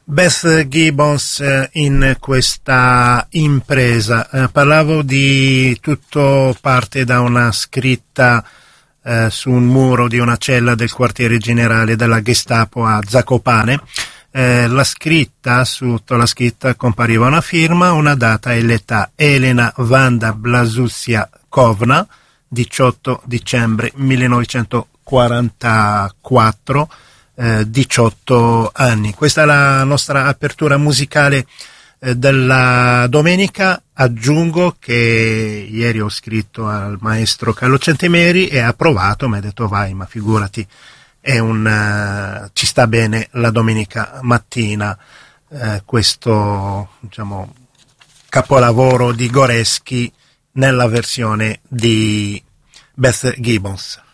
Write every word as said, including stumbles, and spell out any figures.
Beth Gibbons in questa impresa. Eh, parlavo di tutto parte da una scritta eh, su un muro di una cella del quartiere generale della Gestapo a Zakopane. Eh, la scritta, sotto la scritta compariva una firma, una data e l'età. Elena Vanda Blasusiakovna, diciotto dicembre millenovecentoquarantaquattro, eh, diciotto anni. Questa è la nostra apertura musicale eh, della domenica. Aggiungo che ieri ho scritto al maestro Carlo Centemeri e ha approvato, mi ha detto vai, ma figurati, è un, uh, ci sta bene la domenica mattina uh, questo, diciamo, capolavoro di Goreschi nella versione di Beth Gibbons.